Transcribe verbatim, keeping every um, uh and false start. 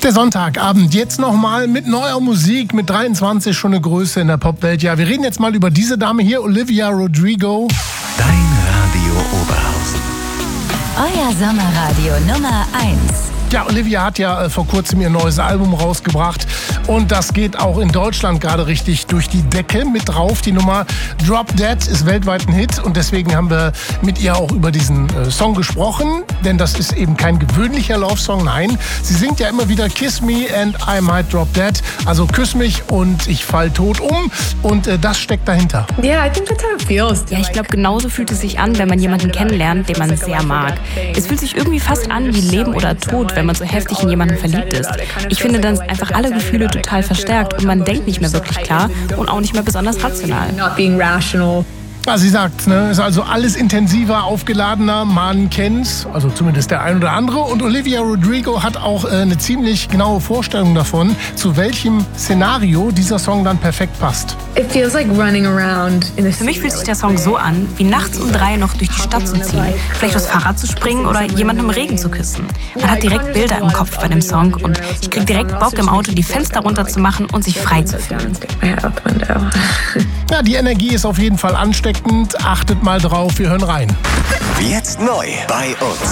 Der Sonntagabend jetzt nochmal mit neuer Musik, mit dreiundzwanzig schon eine Größe in der Popwelt. Ja, wir reden jetzt mal über diese Dame hier, Olivia Rodrigo. Dein Radio Oberhausen. Euer Sommerradio Nummer eins. Ja, Olivia hat ja äh, vor kurzem ihr neues Album rausgebracht und das geht auch in Deutschland gerade richtig durch die Decke mit drauf. Die Nummer Drop Dead ist weltweit ein Hit und deswegen haben wir mit ihr auch über diesen äh, Song gesprochen, denn das ist eben kein gewöhnlicher Love-Song, nein. Sie singt ja immer wieder Kiss Me and I Might Drop Dead, also küss mich und ich fall tot um und äh, das steckt dahinter. Yeah, I think that's how it feels. Ja, ich glaube, genauso fühlt es sich an, wenn man jemanden kennenlernt, den man sehr mag. Es fühlt sich irgendwie fast an wie Leben oder Tod, wenn man so heftig in jemanden verliebt ist. Ich finde dann einfach alle Gefühle total verstärkt und man denkt nicht mehr wirklich klar und auch nicht mehr besonders rational. Ja, sie sagt, ne, ist also alles intensiver, aufgeladener, man kennt's, also zumindest der ein oder andere. Und Olivia Rodrigo hat auch äh, eine ziemlich genaue Vorstellung davon, zu welchem Szenario dieser Song dann perfekt passt. It feels like running around in a Für mich fühlt sich der Song so an, wie nachts um drei noch durch die Stadt zu ziehen, vielleicht aufs Fahrrad zu springen oder jemanden im Regen zu küssen. Man hat direkt Bilder im Kopf bei dem Song und ich krieg direkt Bock im Auto, die Fenster runterzumachen und sich frei zu fühlen. Ja, die Energie ist auf jeden Fall ansteckend. Achtet mal drauf, wir hören rein. Jetzt neu bei uns.